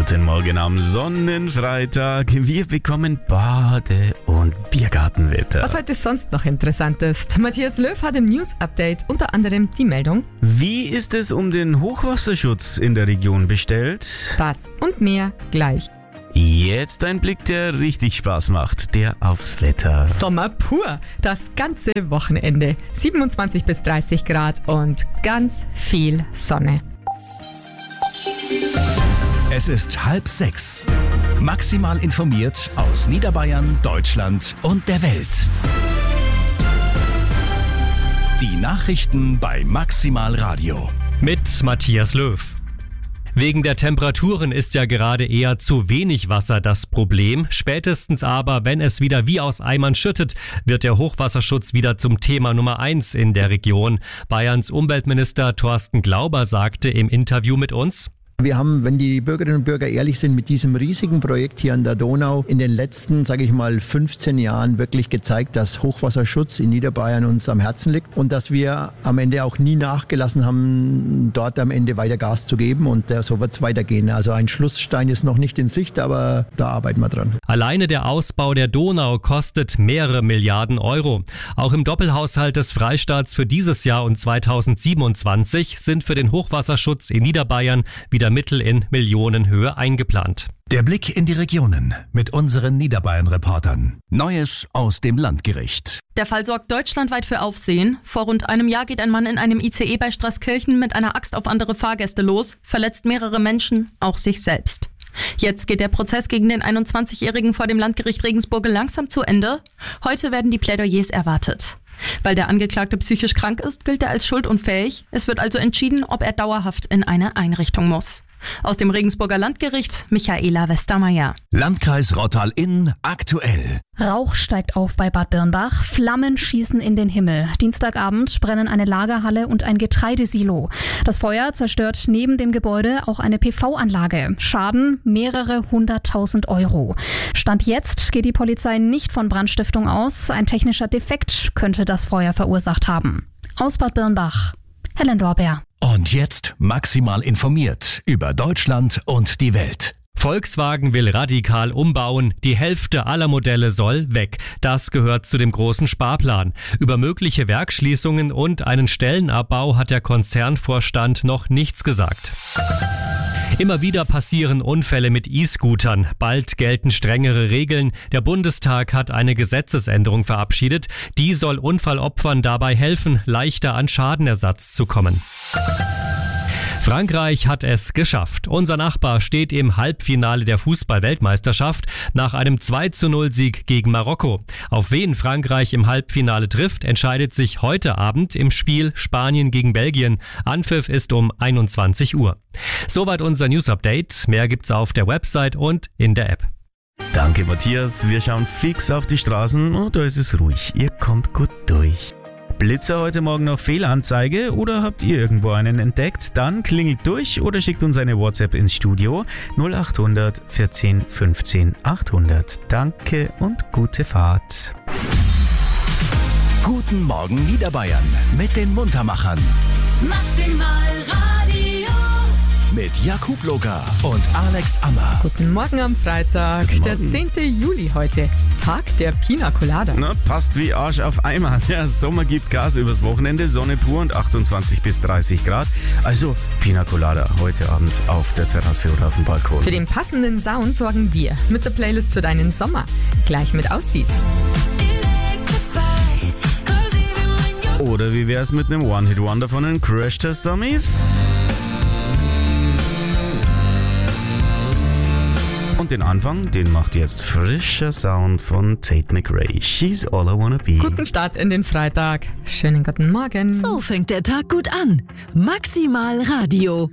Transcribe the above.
Guten Morgen am Sonnenfreitag. Wir bekommen Bade- und Biergartenwetter. Was heute sonst noch interessant ist. Matthias Löw hat im News-Update unter anderem die Meldung: Wie ist es um den Hochwasserschutz in der Region bestellt? Das und mehr gleich. Jetzt ein Blick, der richtig Spaß macht, der aufs Wetter. Sommer pur, das ganze Wochenende. 27 bis 30 Grad und ganz viel Sonne. Es ist 5:30. Maximal informiert aus Niederbayern, Deutschland und der Welt. Die Nachrichten bei Maximal Radio. Mit Matthias Löw. Wegen der Temperaturen ist ja gerade eher zu wenig Wasser das Problem. Spätestens aber, wenn es wieder wie aus Eimern schüttet, wird der Hochwasserschutz wieder zum Thema Nummer 1 in der Region. Bayerns Umweltminister Thorsten Glauber sagte im Interview mit uns: Wir haben, wenn die Bürgerinnen und Bürger ehrlich sind, mit diesem riesigen Projekt hier an der Donau in den letzten, 15 Jahren wirklich gezeigt, dass Hochwasserschutz in Niederbayern uns am Herzen liegt und dass wir am Ende auch nie nachgelassen haben, dort am Ende weiter Gas zu geben, und so wird es weitergehen. Also ein Schlussstein ist noch nicht in Sicht, aber da arbeiten wir dran. Alleine der Ausbau der Donau kostet mehrere Milliarden Euro. Auch im Doppelhaushalt des Freistaats für dieses Jahr und 2027 sind für den Hochwasserschutz in Niederbayern wieder Mittel in Millionenhöhe eingeplant. Der Blick in die Regionen mit unseren Niederbayern-Reportern. Neues aus dem Landgericht. Der Fall sorgt deutschlandweit für Aufsehen. Vor rund einem Jahr geht ein Mann in einem ICE bei Straßkirchen mit einer Axt auf andere Fahrgäste los, verletzt mehrere Menschen, auch sich selbst. Jetzt geht der Prozess gegen den 21-Jährigen vor dem Landgericht Regensburg langsam zu Ende. Heute werden die Plädoyers erwartet. Weil der Angeklagte psychisch krank ist, gilt er als schuldunfähig. Es wird also entschieden, ob er dauerhaft in eine Einrichtung muss. Aus dem Regensburger Landgericht, Michaela Westermeier. Landkreis Rottal-Inn aktuell. Rauch steigt auf bei Bad Birnbach, Flammen schießen in den Himmel. Dienstagabend brennen eine Lagerhalle und ein Getreidesilo. Das Feuer zerstört neben dem Gebäude auch eine PV-Anlage. Schaden mehrere 100.000 Euro. Stand jetzt geht die Polizei nicht von Brandstiftung aus. Ein technischer Defekt könnte das Feuer verursacht haben. Aus Bad Birnbach, Helen Dorber. Und jetzt maximal informiert über Deutschland und die Welt. Volkswagen will radikal umbauen. Die Hälfte aller Modelle soll weg. Das gehört zu dem großen Sparplan. Über mögliche Werksschließungen und einen Stellenabbau hat der Konzernvorstand noch nichts gesagt. Immer wieder passieren Unfälle mit E-Scootern. Bald gelten strengere Regeln. Der Bundestag hat eine Gesetzesänderung verabschiedet. Die soll Unfallopfern dabei helfen, leichter an Schadenersatz zu kommen. Frankreich hat es geschafft. Unser Nachbar steht im Halbfinale der Fußball-Weltmeisterschaft nach einem 2:0-Sieg gegen Marokko. Auf wen Frankreich im Halbfinale trifft, entscheidet sich heute Abend im Spiel Spanien gegen Belgien. Anpfiff ist um 21 Uhr. Soweit unser News-Update. Mehr gibt's auf der Website und in der App. Danke, Matthias. Wir schauen fix auf die Straßen und da ist es ruhig. Ihr kommt gut durch. Blitzer heute Morgen noch Fehlanzeige oder habt ihr irgendwo einen entdeckt? Dann klingelt durch oder schickt uns eine WhatsApp ins Studio 0800 14 15 800. Danke und gute Fahrt. Guten Morgen Niederbayern mit den Muntermachern. Maximal Radio. Mit Jakub Loga und Alex Ammer. Guten Morgen am Freitag, der 10. Juli heute. Tag der Pina Colada. Na, passt wie Arsch auf Eimer. Der Sommer gibt Gas übers Wochenende, Sonne pur und 28 bis 30 Grad. Also Pina Colada heute Abend auf der Terrasse oder auf dem Balkon. Für den passenden Sound sorgen wir mit der Playlist für deinen Sommer. Gleich mit Ausdies. Oder wie wär's mit einem One-Hit-Wonder von den Crash Test Dummies? Und den Anfang, den macht jetzt frischer Sound von Tate McRae. She's all I wanna be. Guten Start in den Freitag. Schönen guten Morgen. So fängt der Tag gut an. Maximal Radio.